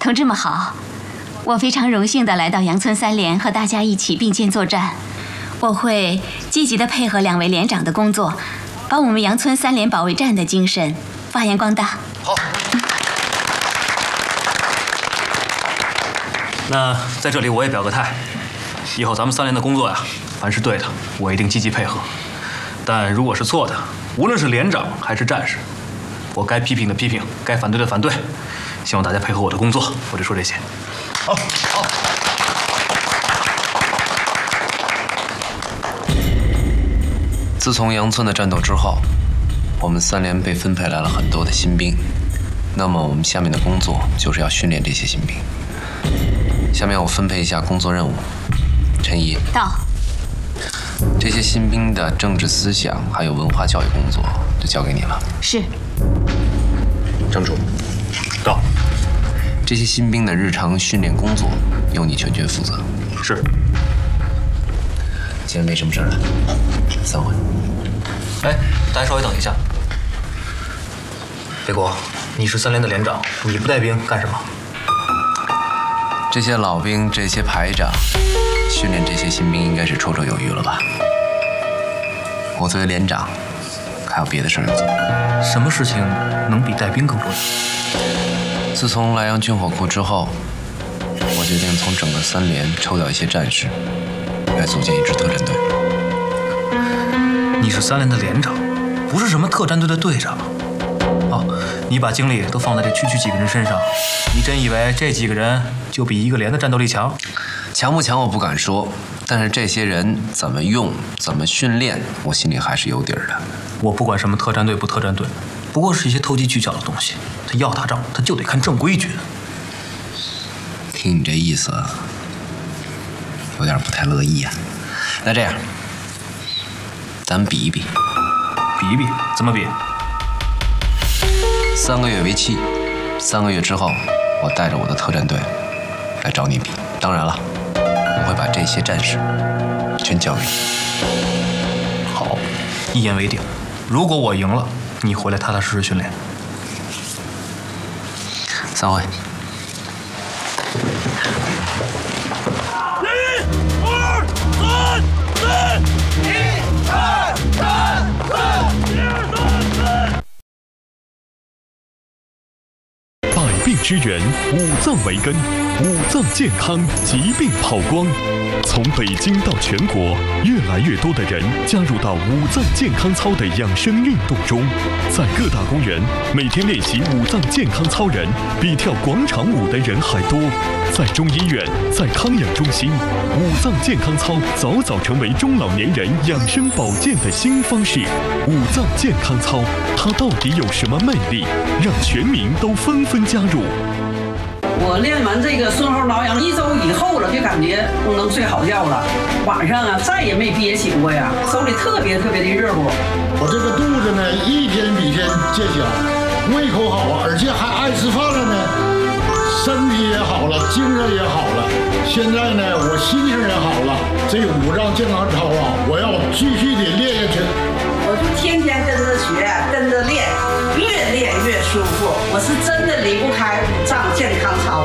同志们好，我非常荣幸地来到杨村3连和大家一起并肩作战。我会积极地配合2位连长的工作，把我们杨村3连保卫战的精神发扬光大。 好。那在这里我也表个态，以后咱们3连的工作呀，凡是对的，我一定积极配合；但如果是错的，无论是连长还是战士，我该批评的批评，该反对的反对。希望大家配合我的工作，我就说这些。好。 自从杨村的战斗之后，我们3连被分配来了很多的新兵。那么我们下面的工作就是要训练这些新兵。下面我分配一下工作任务。陈怡到。 这些新兵的政治思想还有文化教育工作就交给你了。 是。 张楚到。 这些新兵的日常训练工作由你全权负责。 是。 今天没什么事了，散会。 哎，大家稍微等一下。别国，你是3连的连长，你不带兵干什么？ 这些老兵，这些排长，训练这些新兵应该是绰绰有余了吧？我作为连长，还有别的事儿要做。 什么事情能比带兵更重要？ 自从莱阳军火库之后，我决定从整个3连抽调一些战士，来组建一支特战队。 你是3连的连长，不是什么特战队的队长。哦，你把精力都放在这区几个人身上，你真以为这几个人就比一个连的战斗力强？ 强不强我不敢说，但是这些人怎么用、怎么训练，我心里还是有底儿的。 我不管什么特战队不特战队，不过是一些投机取巧的东西。他要打仗，他就得看正规军。 听你这意思，有点不太乐意啊。那这样，咱们比一比。 比一比？怎么比 ？3个月为期，3个月之后，我带着我的特战队来找你比。当然了，我会把这些战士全交给你。 好，一言为定。如果我赢了，你回来踏踏实实训练。 散会。 百病之源，五脏为根，五脏健康，疾病跑光。从北京到全国，越来越多的人加入到五脏健康操的养生运动中，在各大公园，每天练习五脏健康操人比跳广场舞的人还多。在中医院，在康养中心，五脏健康操早早成为中老年人养生保健的新方式。五脏健康操，它到底有什么魅力，让全民都纷纷加入？ 我练完这个顺后挠痒1周以后了，就感觉能睡好觉了。晚上啊，再也没憋醒过呀，手里特别的热乎。 我这个肚子呢，一天比一天见小，胃口好啊，而且还爱吃饭了呢，身体也好了，精神也好了。现在呢，我心情也好了。这五脏健康操啊，我要继续的练下去。 我就天天跟着学，跟着练，越练越舒服。我是真的离不开五脏健康操。